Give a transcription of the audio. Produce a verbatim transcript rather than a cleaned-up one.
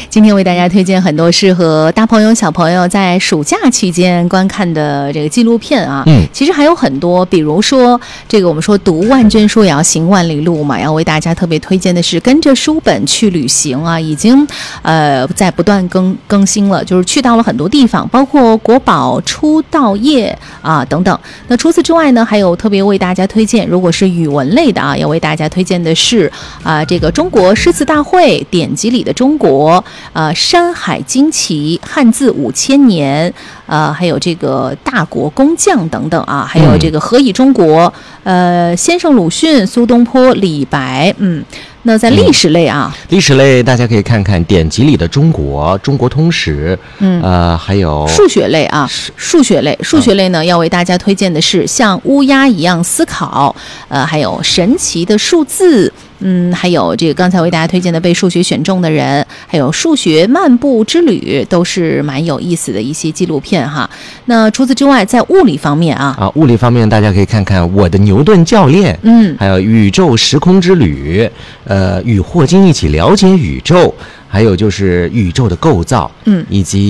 今天为大家推荐很多适合大朋友小朋友在暑假期间观看的这个纪录片啊。 嗯， 其实还有很多，比如说这个我们说读万卷书也要行万里路嘛，要为大家特别推荐的是跟着书本去旅行啊，已经呃在不断更更新了，就是去到了很多地方，包括国宝出道业啊等等。那除此之外呢，还有特别为大家推荐，如果是语文类的啊，要为大家推荐的是啊这个中国诗词大会典籍里的中国，呃山海惊奇，汉字五千年，呃还有这个大国工匠等等啊，还有这个何以中国，呃先生鲁迅、苏东坡、李白，嗯。那在历史类啊， 嗯、历史类大家可以看看典籍里的中国、中国通史，嗯，呃，还有数学类啊，数学类，数学类呢，嗯、要为大家推荐的是像乌鸦一样思考，呃，还有神奇的数字。嗯，还有这个刚才为大家推荐的被数学选中的人，还有数学漫步之旅，都是蛮有意思的一些纪录片哈。那除此之外，在物理方面啊， 啊，物理方面大家可以看看我的牛顿教练， 嗯， 还有宇宙时空之旅，呃，与霍金一起了解宇宙，还有就是宇宙的构造， 嗯， 以及